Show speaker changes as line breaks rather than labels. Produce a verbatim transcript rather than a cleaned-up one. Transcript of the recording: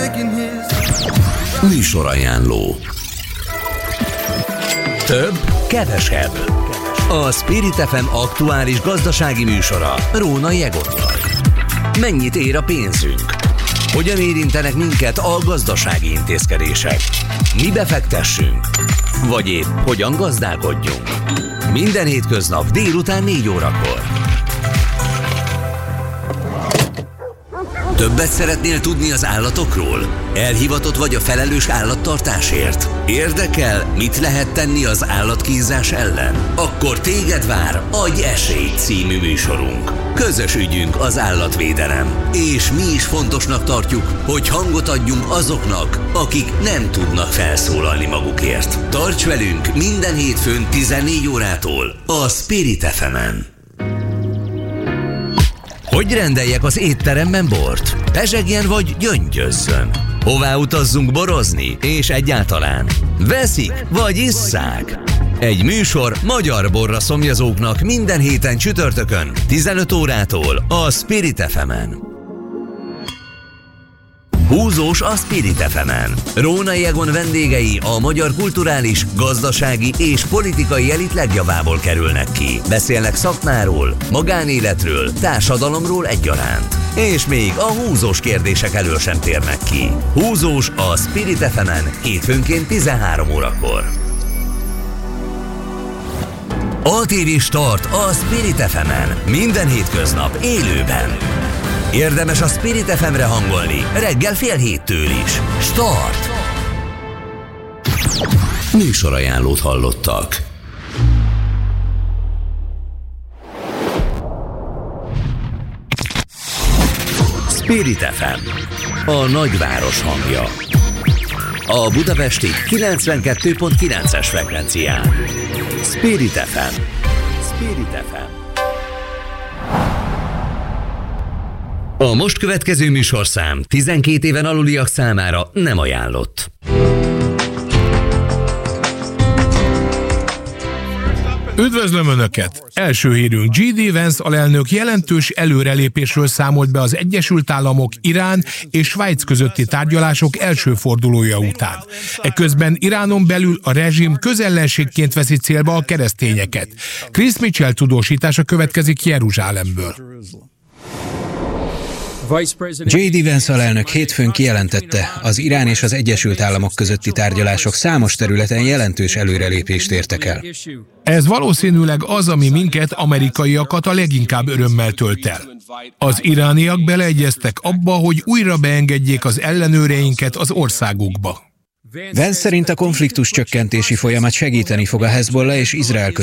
Műsorajánló. Több, kevesebb. A Spirit ef em aktuális gazdasági műsora Rónai Egonnal. Mennyit ér a pénzünk? Hogyan érintenek minket a gazdasági intézkedések? Mi befektessünk? Vagy épp hogyan gazdálkodjunk? Minden hétköznap délután négy órakor. Többet szeretnél tudni az állatokról? Elhivatott vagy a felelős állattartásért? Érdekel, mit lehet tenni az állatkínzás ellen? Akkor téged vár Adj esélyt című műsorunk. Közös ügyünk az állatvédelem, és mi is fontosnak tartjuk, hogy hangot adjunk azoknak, akik nem tudnak felszólalni magukért. Tarts velünk minden hétfőn tizennégy órától a Spirit ef emen. Hogy rendeljek az étteremben bort? Pezsegjen vagy gyöngyözzön? Hová utazzunk borozni? És egyáltalán veszik vagy isszák? Egy műsor magyar borra szomjazóknak minden héten csütörtökön tizenöt órától a Spirit ef emen. Húzós a Spirit ef emen. Rónai Egon vendégei a magyar kulturális, gazdasági és politikai elit legjavából kerülnek ki. Beszélnek szakmáról, magánéletről, társadalomról egyaránt. És még a húzós kérdések elől sem térnek ki. Húzós a Spirit ef emen hétfőnként tizenhárom órakor. á té vé Start a Spirit ef emen. Minden hétköznap élőben. Érdemes a Spirit ef emre hangolni, reggel fél héttől is. Start! Műsorajánlót hallottak. Spirit ef em, a nagyváros hangja. A budapesti kilencvenkettő pont kilences frekvencián. Spirit ef em. Spirit ef em. A most következő műsorszám tizenkét éven aluliak számára nem ajánlott.
Üdvözlöm Önöket! Első hírünk: J D Vance alelnök jelentős előrelépésről számolt be az Egyesült Államok, Irán és Svájc közötti tárgyalások első fordulója után. Eközben Iránon belül a rezsim közellenségként veszi célba a keresztényeket. Chris Mitchell tudósítása következik Jeruzsálemből.
J D Vance alelnök hétfőn kijelentette, az Irán és az Egyesült Államok közötti tárgyalások számos területen jelentős előrelépést értek el.
Ez valószínűleg az, ami minket, amerikaiakat a leginkább örömmel tölt el. Az irániak beleegyeztek abba, hogy újra beengedjék az ellenőreinket az országukba.
Vance szerint a konfliktus csökkentési folyamat segíteni fog a Hezbollah és Izrael között